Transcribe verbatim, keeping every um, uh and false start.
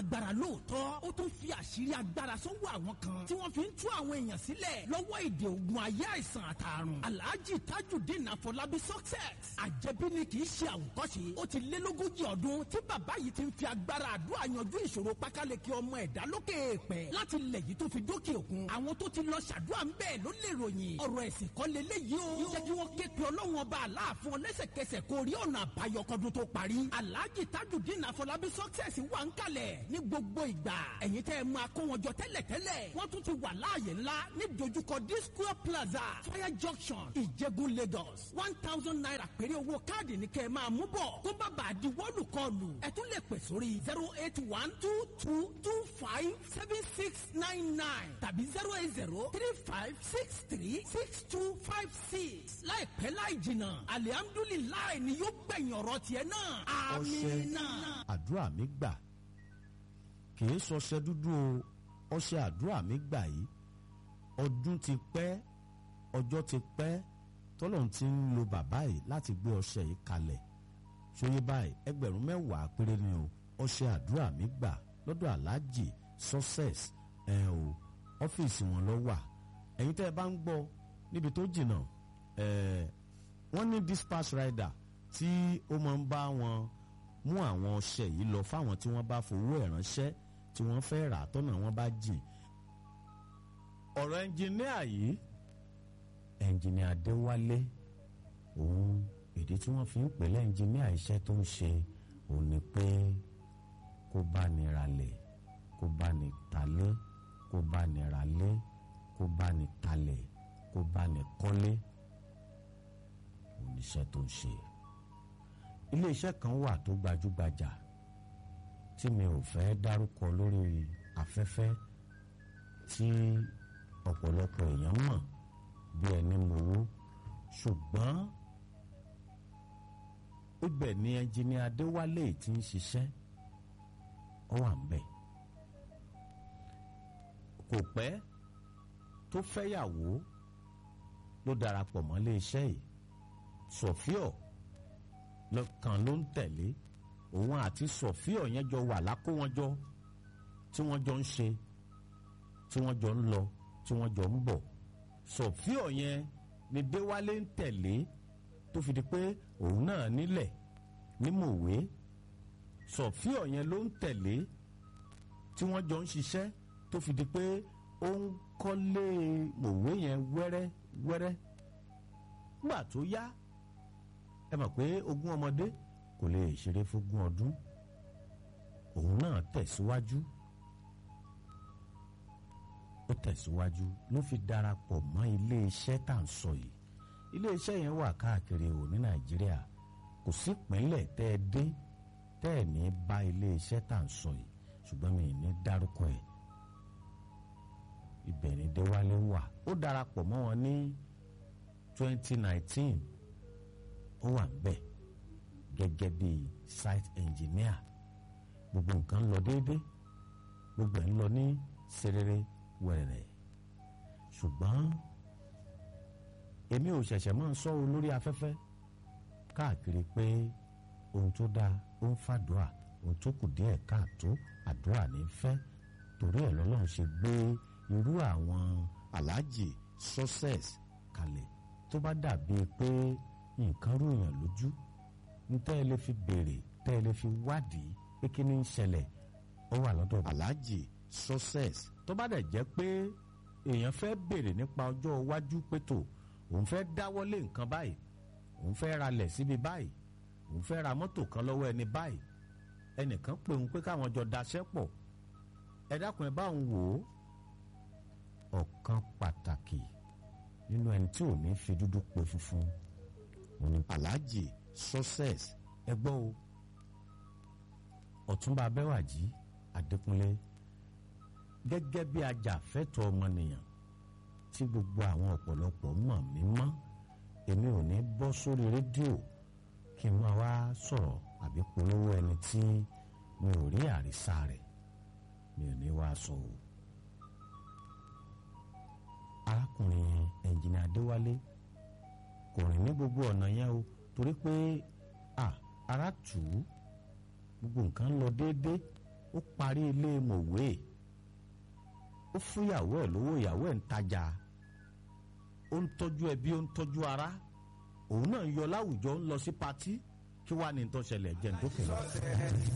lágbára lóòótọ́ ó tún fi àṣírí agbára sọ́wọ́ àwọn kan tí wọ́n fi ń tú àwọn èèyàn sílẹ̀ lọ́wọ́ ìdè ògùn ayé àìsàn àtàrùn. Alhaji Tajudeen Afọlábí success àjẹbí ni kì í ṣe àwòkọ́ṣe. ó ti lé lógójì ọdún tí bàbá yìí ti ń fi agbára àdúrà yanjú ìṣòro pákáleke ọmọ ẹ̀dá lókè èèpẹ̀ láti ilẹ̀ yìí tó fi dókè òkun. àwọn tó ti lọ ṣàdúrà ń bẹ́ẹ̀ ló lè ròyìn ọ̀rọ̀ ẹ̀sìn kọ́ leléyìí o. jẹ́ kí wọ́n ké pe Ọlọ́run ọba aláàfin lẹ́sẹ̀kẹsẹ̀ kó rí ọ̀nà àbáyọ kọ́dún tó parí. Alhaji Tajudeen Afọlábí success wà ń kalẹ̀ ní gbogbo ìgbà. ẹ̀yin tẹ́ ẹ máa kó wọn jọ tẹ́lẹ̀tẹ́lẹ̀ wọ́n tún ti wà láàyè ńlá ní dojúkọ Disco Plaza Fire Junction Ìjẹ̀gùn Lagos. one thousand naira péré owó káàdì ní kẹ́ ẹ máa mú bọ̀ kó bá bàa di wọ́ọ̀lù kọlù. ẹ tún lè pè sórí zero eight one two two two five seven six nine nine tàbí zero eight zero three five six three six two five six. láìpẹ́ láì jìnnà alihamdulilayi ni yóò gbẹ̀yìn ọ̀rọ̀ tiẹ̀ náà. àmín. àdúrà mi gbà kì í sọṣẹ dúdú o ọṣẹ àdúrà mi gbà yìí ọdún ti pẹ́ ọjọ́ ti pẹ́ tọ́lọ́run ti ń lo bàbá yìí láti gbé ọṣẹ yìí kalẹ̀ ṣòye báyìí ẹgbẹ̀rún mẹ́wàá péré ni o ọṣẹ àdúrà mi gbà lọ́dọ̀ Alhaji success ẹ̀ o ọ́fíìsì wọn lọ wà ẹ̀yin tẹ́ ẹ bá ń gbọ́ níbi tó jìnnà ẹ̀ wọ́n ní dispatch rider tí ó máa ń bá wọn mú àwọn ọṣẹ yìí lọ fáwọn tí wọ́n bá fowó ẹ̀ ránṣẹ́ tí wọ́n fẹ́ rà tọ́nà wọn bá jìn. ọ̀rọ̀ ẹnjìníà yìí ẹnjìníà Adéwálé òun èdè tí wọ́n fi ń pè lẹ́ ẹnjìníà iṣẹ́ tó ń ṣe òun ni pé kó bá ní ralẹ̀ kó bá ní talé kó bá ní ralé kó bá ní talẹ̀ kó bá ní kọ́lé òun iṣẹ́ tó ń ṣe. ilé iṣẹ́ kan wà tó gbajúgbajà tí mi ò fẹ́ dárúkọ lórí afẹ́fẹ́ tí ọ̀pọ̀lọpọ̀ èèyàn mọ̀ bí ẹni mowó ṣùgbọ́n ibẹ̀ ni ẹnjìníà Adéwálé tí ń ṣiṣẹ́ ó wà ń bẹ̀. kò pẹ́ tó fẹ́yàwó ló darapọ̀ mọ́ ilé iṣẹ́ yìí Sọ̀fíọ̀ lọ́kàn ló ń tẹ̀lé òun àti Sọ̀fíọ̀ yẹn jọ wà lákó wọn jọ tí wọ́n jọ ń ṣe tí wọ́n jọ ń lọ tí wọ́n jọ ń bọ̀ Sọ̀fíọ̀ yẹn ni Déwálé ń tẹ̀lé tó fi di pé òun náà nílẹ̀ ní Mòwe Sọ̀fíọ̀ yẹn ló ń tẹ̀lé tí wọ́n jọ ń ṣiṣẹ́ tó fi di pé ó ń kọ́lé Mòwe yẹn wẹ́rẹ́ wẹ́rẹ́ nígbà tó yá ẹ mọ̀ pé ogún ọmọdé kò lè ṣeré fógún ọdún òun náà tẹ̀síwájú ó tẹ̀síwájú ló fi darapọ̀ mọ́ iléeṣẹ́ tá à ń sọ yìí iléeṣẹ́ yẹn wà káàkiri ò ní Nàìjíríà kò sí ìpínlẹ̀ tẹ́ ẹ dé tẹ́ ẹ ní bá iléeṣẹ́ tá à ń sọ yìí ṣùgbọ́n mi ì ní dárúkọ ẹ̀ ibẹ̀ ni Déwálé wà ó darapọ̀ mọ́ wọn ní twenty nineteen ó wà ńbẹ̀ gẹ́gẹ́ bí site engineer gbogbo nǹkan lọ déédéé gbogbo ẹ̀ ń lọ ní serere wẹ̀rẹ̀ ṣùgbọ́n èmi ò ṣẹ̀ṣẹ̀ máa ń sọ olórí afẹ́fẹ́ káàkiri pé ohun tó dáa ó ń fàdúrà ohun tó kù díẹ̀ káàtó àdúrà ní fẹ́ torí ẹ̀ lọ́lọ́run ṣe gbé irú àwọn Alhaji success kalẹ̀ tó bá dàbí pé nǹkan ròyàn lójú ní tẹ́ ẹ lè fi béèrè tẹ́ ẹ lè fi wádìí pé kí ni ń ṣẹlẹ̀ ó wà lọ́dọ̀ Alhaji success tó bá dẹ̀ jẹ́ pé èèyàn fẹ́ béèrè nípa ọjọ́ iwájú pé tó òun fẹ́ dáwọ́lé nǹkan báyìí òun fẹ́ ralẹ̀ síbi báyìí òun fẹ́ ra mọ́tò kan lọ́wọ́ ẹni báyìí ẹnìkan pè òun pé káwọn jọ daṣẹ́ pọ̀ ẹ dákun ẹ bá òun wò ó ọ̀kan pàtàkì nínú ẹni tí ò ní fi dúdú pe funfun òun ni Alhaji success ẹ gbọ́ o Ọ̀túnba Abẹ́wàjí Adékúnlé gẹ́gẹ́ bí ajàfẹ́tọ̀ọ́ ọmọnìyàn tí gbogbo àwọn ọ̀pọ̀lọpọ̀ mọ̀ mí mọ́ èmi ò ní bọ́ sórí rédíò kí n máa wá sọ̀rọ̀ àbí polówó ẹni tí mi ò rí àrísà rẹ̀ mi ò ní wá sọ o. arákùnrin ẹnjìnìà Adéwálé kò rìn ní gbogbo ọ̀nà yẹn o torí pé à ara tù ú gbogbo nǹkan lọ déédéé ó parí ilé mọ̀wé ó fún ìyàwó ẹ̀ lówó ìyàwó ẹ̀ ń tajà ó ń tọ́jú ẹbí ó ń tọ́jú ara òun náà ń yọ láwùjọ ń lọ sí patí kí wàá ní tó ṣẹlẹ̀ jẹ́ ń tó kẹlẹ́.